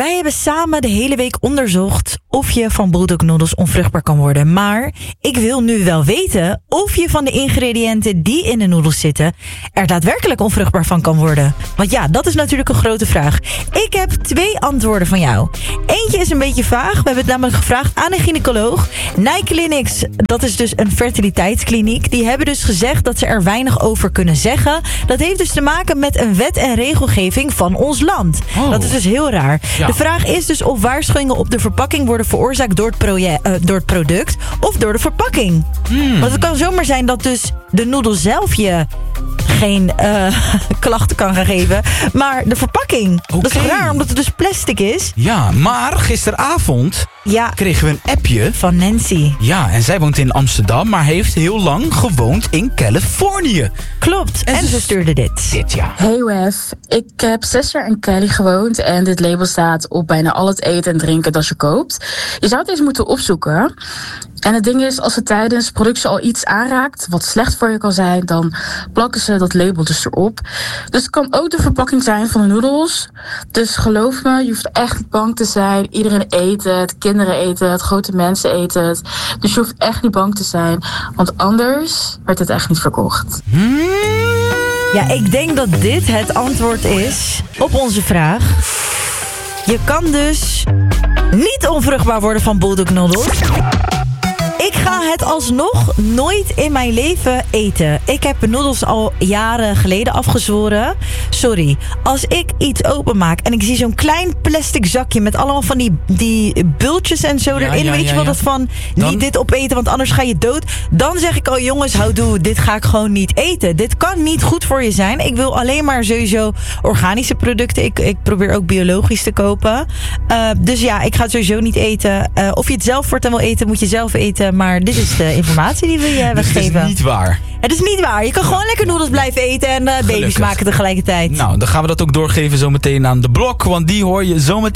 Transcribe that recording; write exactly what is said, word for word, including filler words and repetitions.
Wij hebben samen de hele week onderzocht of je van bulldog noodles onvruchtbaar kan worden. Maar ik wil nu wel weten of je van de ingrediënten die in de noedels zitten er daadwerkelijk onvruchtbaar van kan worden. Want ja, dat is natuurlijk een grote vraag. Ik heb twee antwoorden van jou. Eentje is een beetje vaag. We hebben het namelijk gevraagd aan een gynaecoloog. Nijclinics, dat is dus een fertiliteitskliniek. Die hebben dus gezegd dat ze er weinig over kunnen zeggen. Dat heeft dus te maken met een wet en regelgeving van ons land. Oh. Dat is dus heel raar. Ja. De vraag is dus of waarschuwingen op de verpakking worden veroorzaakt door het, proje- uh, door het product of door de verpakking. Hmm. Want het kan zomaar zijn dat dus de noedel zelf je geen uh, klachten kan gaan geven, maar de verpakking. Okay. Dat is raar, omdat het dus plastic is. Ja, maar gisteravond ja. kregen we een appje van Nancy. Ja, en zij woont in Amsterdam, maar heeft heel lang gewoond in Californië. Klopt, en, en ze stuurde dit. Dit, ja. Hey Wef, ik heb zes jaar in Cali gewoond en dit label staat op bijna al het eten en drinken dat je koopt. Je zou het eens moeten opzoeken. En het ding is, als het tijdens productie al iets aanraakt wat slecht voor je kan zijn, dan plakken ze dat label dus erop. Dus het kan ook de verpakking zijn van de noedels. Dus geloof me, je hoeft echt niet bang te zijn. Iedereen eet het, kinderen eten het, grote mensen eten het. Dus je hoeft echt niet bang te zijn, want anders werd het echt niet verkocht. Hmm. Ja, ik denk dat dit het antwoord is op onze vraag. Je kan dus niet onvruchtbaar worden van bulldog noodles. Ik ga het alsnog nooit in mijn leven eten. Ik heb noedels al jaren geleden afgezworen. Sorry, als ik iets openmaak en ik zie zo'n klein plastic zakje met allemaal van die, die bultjes en zo ja, erin. Ja, weet ja, je wel, ja. dat van dan... niet dit opeten, want anders ga je dood. Dan zeg ik al, jongens, houdoe, dit ga ik gewoon niet eten. Dit kan niet goed voor je zijn. Ik wil alleen maar sowieso organische producten. Ik, ik probeer ook biologisch te kopen. Uh, dus ja, ik ga het sowieso niet eten. Uh, of je het zelf voortaan wil eten, moet je zelf eten. Maar dit is de informatie die we je hebben gegeven. Het is niet waar. Het is niet waar. Je kan gewoon lekker noedels blijven eten en uh, baby's maken tegelijkertijd. Nou, dan gaan we dat ook doorgeven zometeen aan de blok. Want die hoor je zometeen.